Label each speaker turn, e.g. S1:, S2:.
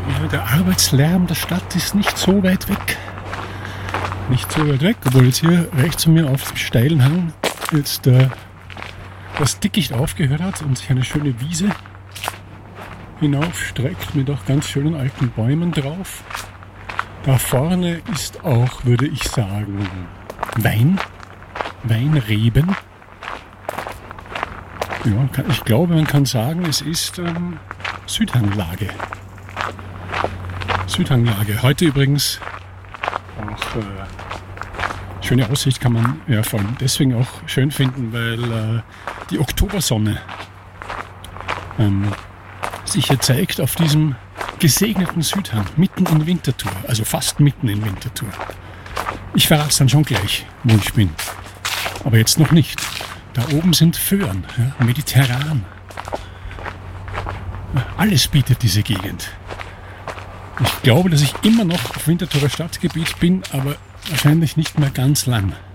S1: Ja, der Arbeitslärm der Stadt ist nicht so weit weg. Nicht so weit weg, obwohl jetzt hier rechts von mir auf dem steilen Hang jetzt das Dickicht aufgehört hat und sich eine schöne Wiese hinaufstreckt mit auch ganz schönen alten Bäumen drauf. Da vorne ist auch, würde ich sagen, Weinreben. Ja, ich glaube, man kann sagen, es ist Südhanglage. Heute übrigens auch schöne Aussicht, kann man ja vor allem deswegen auch schön finden, weil die Oktobersonne sich hier zeigt auf diesem gesegneten Südhang, mitten in Winterthur, also fast mitten in Winterthur. Ich verrate es dann schon gleich, wo ich bin. Aber jetzt noch nicht. Da oben sind Föhren, ja, mediterran. Alles bietet diese Gegend. Ich glaube, dass ich immer noch auf Winterthurer Stadtgebiet bin, aber wahrscheinlich nicht mehr ganz lang.